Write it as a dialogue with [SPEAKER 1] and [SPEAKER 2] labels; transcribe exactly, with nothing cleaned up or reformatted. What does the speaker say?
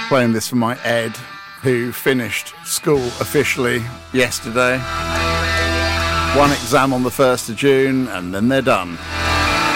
[SPEAKER 1] Playing this for my Ed, who finished school officially yesterday. One exam on the first of June, and then they're done.